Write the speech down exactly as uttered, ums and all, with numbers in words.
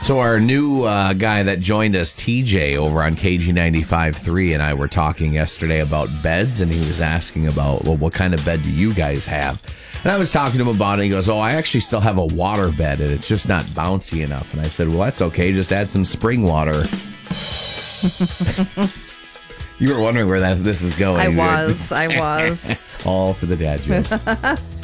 So our new uh, guy that joined us, T J, over on K G ninety-five point three, and I were talking yesterday about beds, and he was asking about, well, what kind of bed do you guys have? And I was talking to him about it, and he goes, oh, I actually still have a water bed, and it's just not bouncy enough. And I said, well, that's okay. Just add some spring water. You were wondering where that this is going. I was. I was. All for the dad joke.